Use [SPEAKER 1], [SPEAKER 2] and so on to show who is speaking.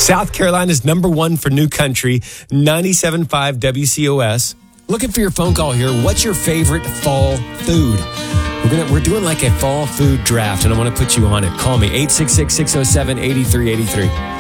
[SPEAKER 1] South Carolina's number one for new country, 97.5 WCOS. Looking for your phone call here. What's your favorite fall food? We're doing like a fall food draft, and I want to put you on it. Call me, 866-607-8383.